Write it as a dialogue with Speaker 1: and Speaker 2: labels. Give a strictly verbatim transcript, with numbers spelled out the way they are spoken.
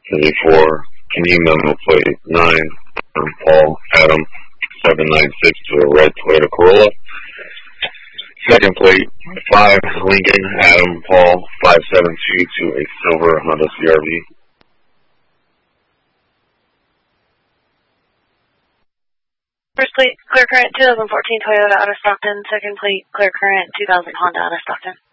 Speaker 1: seventy-four, Kenny Memo Plate nine, um, Paul Adam seven nine six to a red Toyota Corolla. Second plate five, Lincoln Adam Paul five seven two to a silver Honda C R V.
Speaker 2: First plate, clear current two thousand fourteen Toyota out of Stockton. Second plate, clear current two thousand Honda out of Stockton.